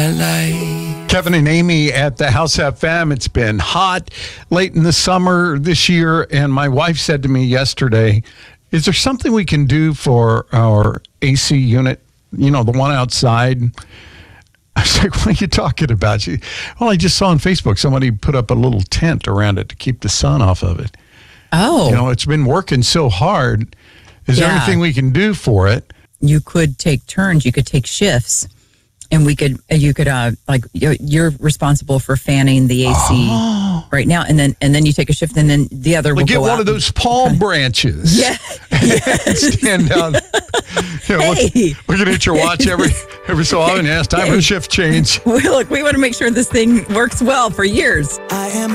Kevin and Amy at the House FM. It's been hot late in the summer this year, and my wife said to me yesterday, is there something we can do for our AC unit, the one outside? I was like, what are you talking about? Well, I just saw on Facebook somebody put up a little tent around it to keep the sun off of it. Oh. It's been working so hard. Is there anything we can do for it? You could take turns. You could take shifts. And you're responsible for fanning the AC right now, and then you take a shift, and then the other will get go one out of those palm branches. Yeah, stand down. Looking at your watch every so often. Yeah, it's time for a shift change. Look, we want to make sure this thing works well for years.